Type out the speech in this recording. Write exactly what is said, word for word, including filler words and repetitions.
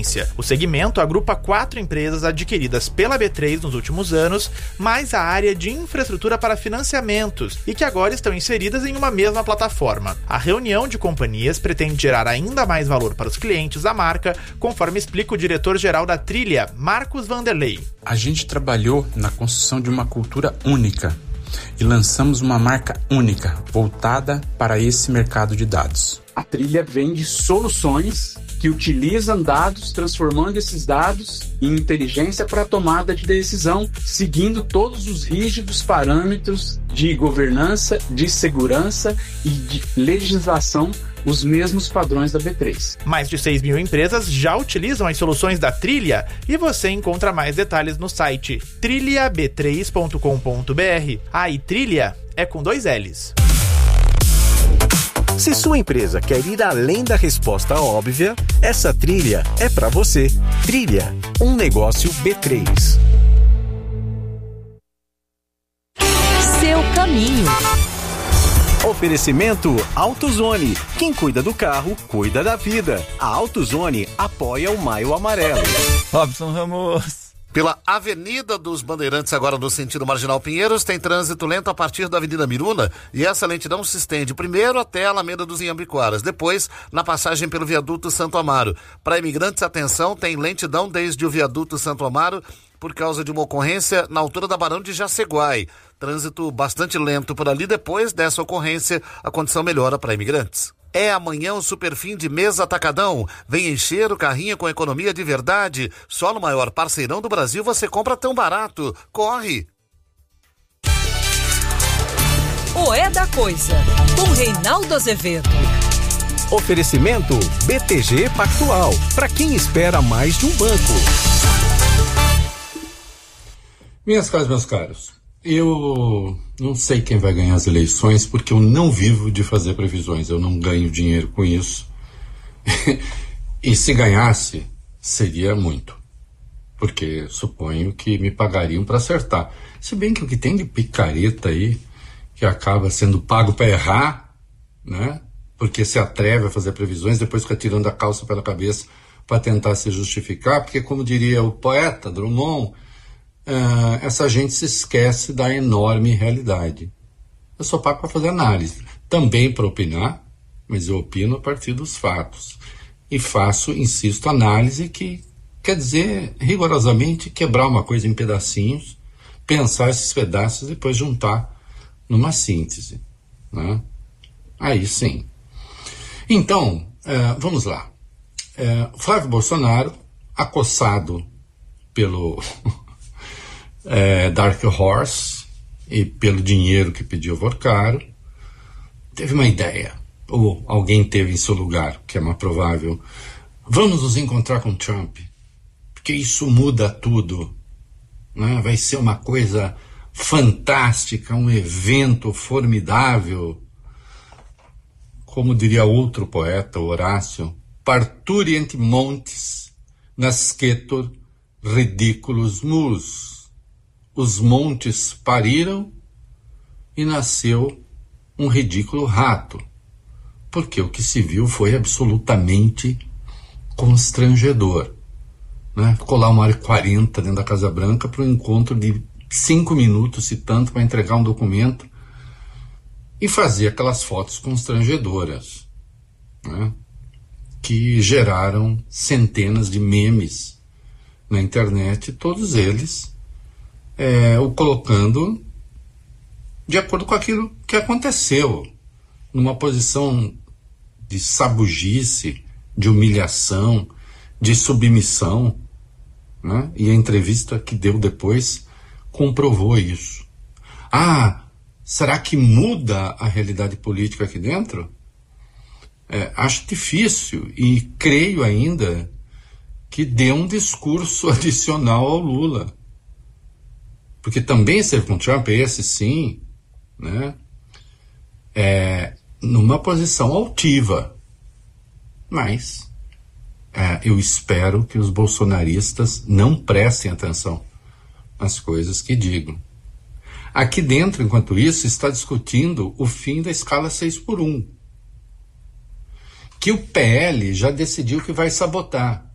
concorrência. O segmento agrupa quatro empresas adquiridas pela B três nos últimos anos, mais a área de infraestrutura para financiamentos e que agora estão inseridas em uma mesma plataforma. A reunião de companhias pretende gerar ainda mais valor para os clientes da marca, conforme explica o diretor-geral da Trillia, Marcos Vanderlei. A gente trabalhou na construção de uma cultura única e lançamos uma marca única, voltada para esse mercado de dados. A Trillia vende soluções que utilizam dados, transformando esses dados em inteligência para a tomada de decisão, seguindo todos os rígidos parâmetros de governança, de segurança e de legislação, os mesmos padrões da B três. Mais de seis mil empresas já utilizam as soluções da Trillia e você encontra mais detalhes no site trillia b três ponto com ponto b r. Ah, e Trillia é com dois L's. Se sua empresa quer ir além da resposta óbvia, essa trilha é para você. Trillia, um negócio B três. Seu caminho. Oferecimento AutoZone. Quem cuida do carro, cuida da vida. A AutoZone apoia o Maio Amarelo. Robson Ramos. Pela Avenida dos Bandeirantes, agora no sentido Marginal Pinheiros, tem trânsito lento a partir da Avenida Miruna e essa lentidão se estende primeiro até a Alameda dos Inhambiquaras, depois na passagem pelo Viaduto Santo Amaro. Para imigrantes, atenção, tem lentidão desde o Viaduto Santo Amaro por causa de uma ocorrência na altura da Barão de Jaceguai. Trânsito bastante lento por ali. Depois dessa ocorrência, a condição melhora para imigrantes. É amanhã o Superfim de Mês Atacadão. Vem encher o carrinho com economia de verdade. Só no maior parceirão do Brasil você compra tão barato. Corre! O É da Coisa, com Reinaldo Azevedo. Oferecimento B T G Pactual. Para quem espera mais de um banco. Minhas caras, meus caros, eu não sei quem vai ganhar as eleições porque eu não vivo de fazer previsões, eu não ganho dinheiro com isso. E se ganhasse, seria muito, porque suponho que me pagariam para acertar. Se bem que o que tem de picareta aí, que acaba sendo pago para errar, né? Porque se atreve a fazer previsões, depois fica tirando a calça pela cabeça para tentar se justificar, porque como diria o poeta Drummond, Uh, essa gente se esquece da enorme realidade. Eu sou pago para fazer análise, também para opinar, mas eu opino a partir dos fatos. E faço, insisto, análise que quer dizer, rigorosamente, quebrar uma coisa em pedacinhos, pensar esses pedaços e depois juntar numa síntese, né? Aí sim. Então, uh, vamos lá. Uh, Flávio Bolsonaro, acossado pelo... É, Dark Horse e pelo dinheiro que pediu Vorcaro, teve uma ideia, ou alguém teve em seu lugar, que é mais provável. Vamos nos encontrar com Trump, porque isso muda tudo, né? Vai ser uma coisa fantástica, um evento formidável. Como diria outro poeta, Horácio, parturient montes nascetur ridiculus mus. Os montes pariram e nasceu um ridículo rato, porque o que se viu foi absolutamente constrangedor, né? Ficou lá uma hora e quarenta dentro da Casa Branca para um encontro de cinco minutos, se tanto, para entregar um documento e fazer aquelas fotos constrangedoras, né? Que geraram centenas de memes na internet, todos eles É, o colocando de acordo com aquilo que aconteceu, numa posição de sabugice, de humilhação, de submissão, né? E a entrevista que deu depois comprovou isso. Ah, será que muda a realidade política aqui dentro? É, acho difícil e creio ainda que dê um discurso adicional ao Lula. Porque também esteve com Trump, esse sim, né, é, numa posição altiva. Mas é, eu espero que os bolsonaristas não prestem atenção nas coisas que digam. Aqui dentro, enquanto isso, está discutindo o fim da escala seis por um, que o P L já decidiu que vai sabotar.